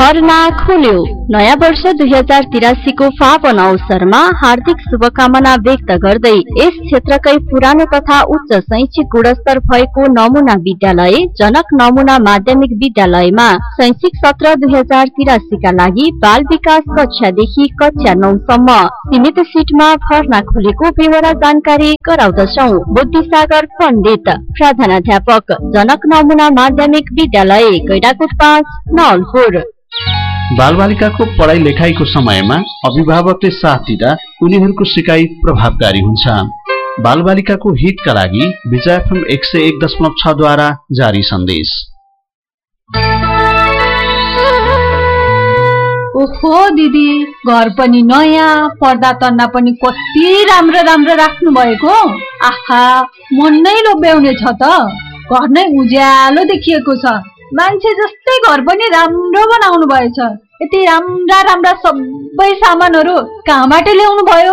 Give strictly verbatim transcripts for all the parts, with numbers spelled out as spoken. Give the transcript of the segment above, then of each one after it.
भर्ना खुल्यो। नयाँ वर्ष दुई हजार तिरासी को फापन अवसरमा हार्दिक शुभकामना व्यक्त गर्दै यस क्षेत्रकै पुरानो तथा उच्च शैक्षिक गुणस्तर भएको नमुना विद्यालय जनक नमुना माध्यमिक विद्यालयमा शैक्षिक सत्र दुई हजार तिरासी का लागि बाल विकास कक्षादेखि कक्षा नौ सम्म सीमित सीटमा भर्ना खुलेको बेहोरा जानकारी गराउँदछौ। बुद्धिसागर पण्डित, प्रधानाध्यापक, जनक नमुना माध्यमिक विद्यालय, गैडाकोट पाँच, नवलपुर। बालबालिकाको पढाइ लेखाइको समयमा अभिभावकले साथ दिँदा उनीहरूको सिकाइ प्रभावकारी हुन्छ। बालबालिकाको हितका लागि विजय एफएम एक सय एक दशमलव छ द्वारा जारी सन्देश। ओहो दिदी, घर पनि नयाँ, पर्दा तन्ना पनि कति राम्रो राम्रो राख्नु भएको। आहा, मन नै लोभ्याउने छ त। घर नै उज्यालो देखिएको छ। मान्छे जस्तै घर पनि राम्रो बनाउनु भएछ। यति राम्रा राम्रा सबै सामानहरू कहाँबाट ल्याउनु भयो?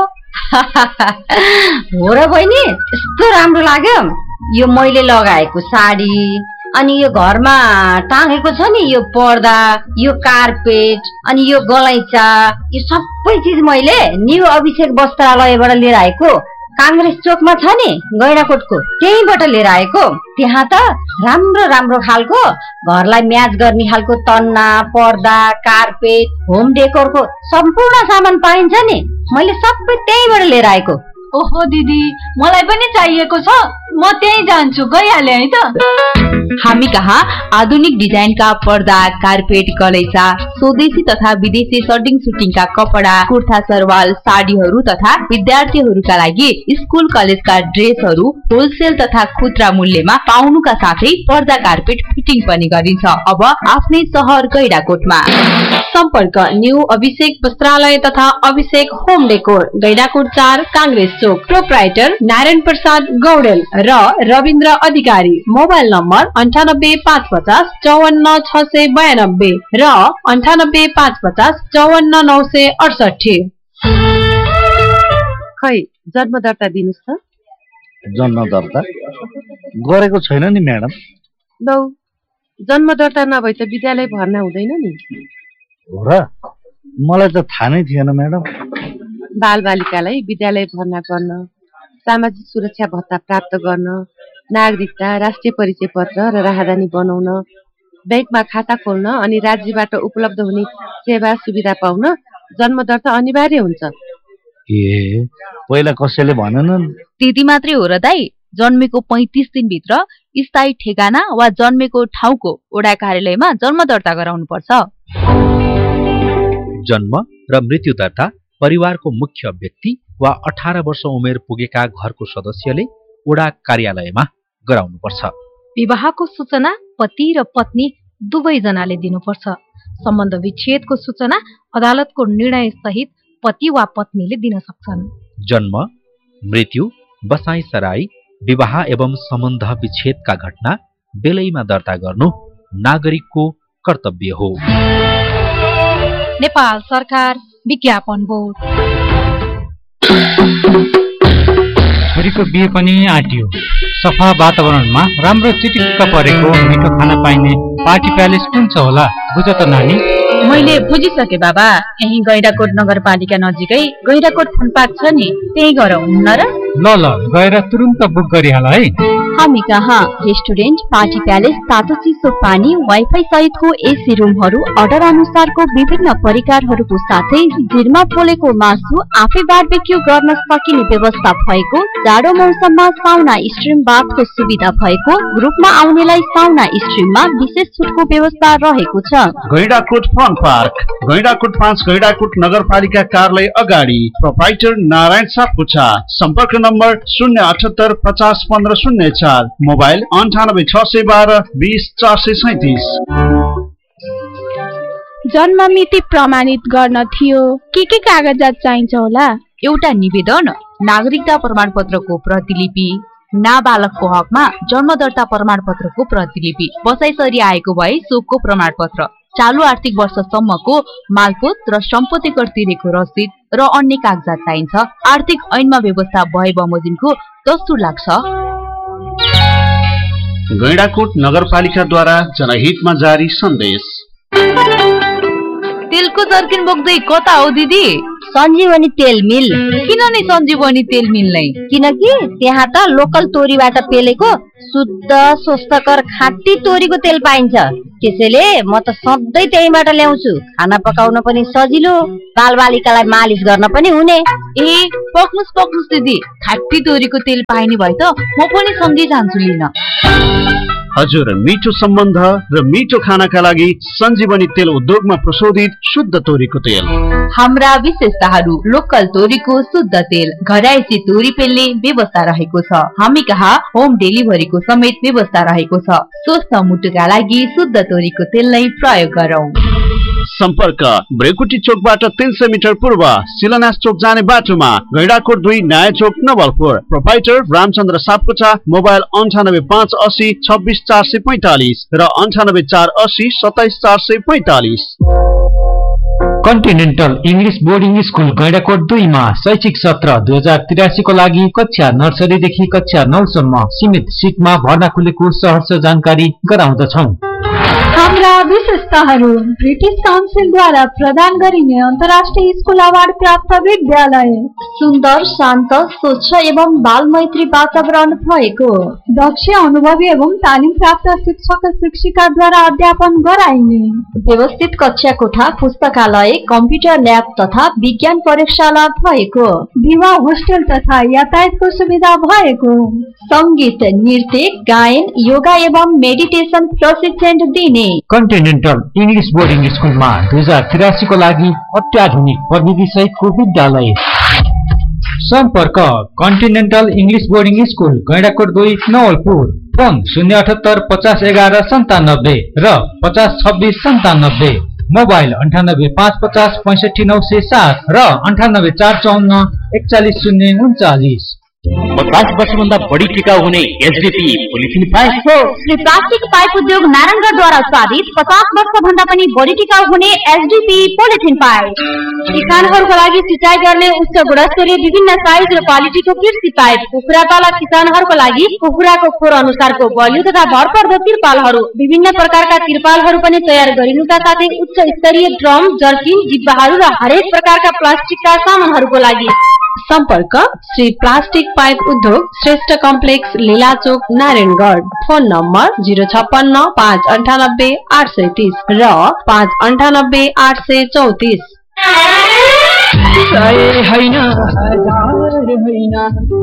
हो र बहिनी, यस्तो राम्रो लाग्यो। यो मैले लगाएको साडी, अनि यो घरमा टाँगेको छ नि यो पर्दा, यो कार्पेट, अनि यो गलैँचा, यो सबै चिज मैले न्यू अभिषेक वस्त्रालयबाट लिएर आएको। काङ्ग्रेस चोकमा छ नि गैडाकोटको, त्यहीबाट लिएर आएको। त्यहाँ त राम्रो राम्रो खालको घरलाई म्याच गर्ने खालको तन्ना, पर्दा, कार्पेट, होम डेकोरको सम्पूर्ण सामान पाइन्छ नि। मैले सबै त्यहीबाट लिएर आएको। ओहो दिदी, मलाई पनि चाहिएको छ। म त्यही जान्छु, गइहाले है त। हामी कहाँ आधुनिक डिजाइनका पर्दा, कार्पेट, गलैँचा, स्वदेशी तथा विदेशी सर्टिङ सुटिङका कपडा, कुर्ता सरवाल, साडीहरू तथा विद्यार्थीहरूका लागि स्कुल कलेजका ड्रेसहरू होलसेल तथा खुद्रा मूल्यमा पाउनुका साथै पर्दा, कार्पेट फिटिङ पनि गरिन्छ। अब आफ्नै सहर गैडाकोटमा। सम्पर्क न्यू अभिषेक वस्त्रालय तथा अभिषेक होम डेकोर, गैडाकोट चार, काङ्ग्रेस चोक। प्रोप्राइटर नारायण प्रसाद गौडेल र रविन्द्र अधिकारी। मोबाइल नम्बर अन्ठानब्बे पाँच पचास चौवन्न छ सय बयानब्बे र अन्ठानब्बे पाँच पचास चौवन्न नौ सय अडसठी। खै जन्म दर्ता दिनुस् त। जन्म दर्ता गरेको छैन नि म्याडम। लौ, जन्म दर्ता नभए त विद्यालय भर्ना हुँदैन नि। हो र, मलाई त थाहा नै थिएन म्याडम। बालबालिकालाई विद्यालय भर्ना गर्न, सामाजिक सुरक्षा भत्ता प्राप्त गर्न, नागरिकता, राष्ट्रिय परिचय पत्र र राहदानी बनाउन, ब्याङ्कमा खाता खोल्न अनि राज्यबाट उपलब्ध हुने सेवा सुविधा पाउन जन्म दर्ता अनिवार्य हुन्छ। ए, पहिला कसैले भनेनन्? त्यति मात्रै हो र दाइ। जन्मेको पैँतिस दिनभित्र स्थायी ठेगाना वा जन्मेको ठाउँको वडा कार्यालयमा जन्म दर्ता गराउनु पर्छ। जन्म र मृत्यु दर्ता परिवारको मुख्य व्यक्ति वा अठार वर्ष उमेर पुगेका घरको सदस्यले वडा कार्यालयमा गराउनुपर्छ। विवाहको सूचना पति र पत्नी दुवैजनाले दिनुपर्छ। सम्बन्ध विच्छेदको सूचना अदालतको निर्णय सहित पति वा पत्नीले दिन सक्छन्। जन्म, मृत्यु, बसाई सराई, विवाह एवं सम्बन्ध विच्छेदका घटना बेलैमा दर्ता गर्नु नागरिकको कर्तव्य हो। नेपाल सरकार विज्ञापन बोर्ड। छोरीको बिहे पनि आँटियो। सफा वातावरणमा राम्रो चिटिक्क परेको मिठो खाना पाइने पार्टी प्यालेस कुन छ होला बुझ त नानी। मैले बुझिसके बाबा। यही गैडाकोट नगरपालिका नजिकै गैडाकोट फुल पार्क छ नि, त्यही गरौँ न र। ल ल, गएर तुरुन्त बुक गरिहाल है। हामी कहाँ रेस्टुरेन्ट, पार्टी प्यालेस, तातो चिसो पानी, वाइफाई सहितको एसी रुमहरू, अर्डर अनुसारको विभिन्न परिकारहरूको साथै धिरमा पोलेको मासु, आफै बारबेक्यू गर्न सकिने व्यवस्था भएको, जाडो मौसममा साउना स्ट्रिम बाथको सुविधा भएको, ग्रुपमा आउनेलाई साउना स्ट्रिममा विशेष छुटको व्यवस्था रहेको छ। गैडाकोट फन पार्क, गैडाकोट पाँच, गैडाकोट नगरपालिका कार्यालय अगाडि। प्रोप्राइटर नारायण सापकोटा। सम्पर्क नम्बर शून्य अठहत्तर पचास पन्ध्र शून्य चार। मोबाइल अन्ठानब्बे छ सय बाह्र बिस चार सय सैतिस। जन्म मिति प्रमाणित गर्न थियो, के के कागजात चाहिन्छ होला? एउटा निवेदन, नागरिकता प्रमाणपत्रको प्रतिलिपि, नाबालकको हकमा जन्म दर्ता प्रमाणपत्रको प्रतिलिपि, बसाइसरी आएको भए सोको प्रमाणपत्र, चालु आर्थिक वर्षसम्मको मालपोत र सम्पत्ति कर तिरेको रसिद र अन्य कागजात चाहिन्छ। आर्थिक ऐनमा व्यवस्था भए बमोजिमको दस्तुर लाग्छ। गैडाकोट नगरपालिकाद्वारा जनहितमा जारी सन्देश। तेलको जर्किन बोक्दै कता हो दिदी? सञ्जीवनी तेल मिल। किन नि सञ्जीवनी तेल मिल नै? किनकि त्यहाँ त लोकल तोरीबाट पेलेको शुद्ध स्वस्थकर खाँटी तोरीको तेल पाइन्छ। त्यसैले म त सधैँ त्यहीबाट ल्याउँछु। खाना पकाउन पनि सजिलो, बालबालिकालाई मालिस गर्न पनि हुने। ए पक्नुस् पक्नुस् दिदी, खाँटी तोरीको तेल पाइने भए त म पनि सँगै जान्छु लिन। हजुर, मिठो सम्बन्ध र मिठो खानाका लागि सञ्जीवनी तेल उद्योगमा प्रशोधित शुद्ध तोरीको तेल। हाम्रा विशेषताहरू: लोकल तोरीको शुद्ध तेल, घरायसी तोरी पेल्ने व्यवस्था रहेको छ। हामी कहाँ होम डेलिभरीको समेत व्यवस्था रहेको छ। स्वस्थ मुटुका लागि शुद्ध तोरीको तेल नै प्रयोग गरौँ। सम्पर्क: ब्रेकुटी चोकबाट तीन सय मिटर पूर्व शिलान्यास चोक जाने बाटोमा, गैंडाकोट दुई नयाँ चोक नवलपुर। प्रोपाइटर रामचन्द्र सापकोटा। मोबाइल अन्ठानब्बे पाँच असी छब्बिस चार सय पैंतालिस र अन्ठानब्बे चार असी सत्ताइस चार सय पैंतालिस। Continental English boarding school Gaindakot दुईमा शैक्षिक सत्र दुई हजार तिरासी को लागि कक्षा नर्सरीदेखि कक्षा नौसम्म सीमित सिटमा भर्ना खुलेको सहर्ष जानकारी गराउँदछौँ। हाम्रा विशेषताहरू: ब्रिटिश काउन्सिलद्वारा प्रदान गरिने अन्तर्राष्ट्रिय स्कुल अवार्ड प्राप्त विद्यालय, सुन्दर, शान्त, स्वच्छ एवं बाल मैत्री वातावरण भएको, दक्ष, अनुभवी एवं तालिम प्राप्त शिक्षक शिक्षिकाद्वारा अध्यापन गराइने, व्यवस्थित कक्षा कोठा, पुस्तकालय, कम्प्युटर ल्याब तथा विज्ञान प्रयोगशाला भएको, विवाह होस्टेल तथा यातायातको सुविधा भएको, संगीत, नृत्य, गायन, योगा एवं मेडिटेसन प्रशिक्षण दिने। कन्टिनेन्टल इङ्ग्लिस बोर्डिङ स्कुलमा दुई हजार तिरासी को लागि अत्याधुनिक प्रविधि सहितको विद्यालय। सम्पर्क: continental English boarding school Gaindakot दुई नवलपुर। फोन शून्य अठहत्तर पचास एघार सन्तानब्बे र पचास छब्बिस सन्तानब्बे। मोबाइल अन्ठानब्बे पाँच पचास पैंसठी नौ सय सात र अन्ठानब्बे चार चौन्न एकचालिस शून्य उन्चालिस। पचास वर्षभन्दा बढी टिकाउ हुने एसडीपी पोलिथिन पाइप हो। श्री प्लास्टिक पाइप उद्योग नारायणगढद्वारा उत्पादित पचास वर्ष भन्दा पनि बढी टिकाउ हुने एसडीपी पोलिथिन पाइप। किसानहरूको लागि सिँचाइ गर्ने उच्च गुणस्तरीय विभिन्न साइज र क्वालिटीको कृषि पाइप। कुखुरा पालक किसानहरूको लागि कुखुराको खोर अनुसारको बलियो तथा भरपर्दो तिरपालहरू, विभिन्न प्रकारका तिरपालहरू पनि तयार गरिनुका साथै उच्च स्तरीय ड्रम, जर्किन, जिब्बाहरू र हरेक प्रकारका प्लास्टिकका सामानहरूको लागि। सम्पर्क: श्री प्लास्टिक पाइप उद्योग, Shrestha complex, लीलाचोक, Narayangarh. Phone number zero छप्पन्न पाँच अन्ठानब्बे आठ सय तीस र पाँच अन्ठानब्बे आठ सय चौतिस।